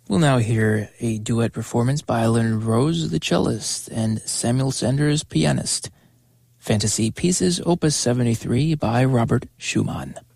We'll now hear a duet performance by Leonard Rose, the cellist, and Samuel Sanders, pianist. Fantasy Pieces, Opus 73 by Robert Schumann.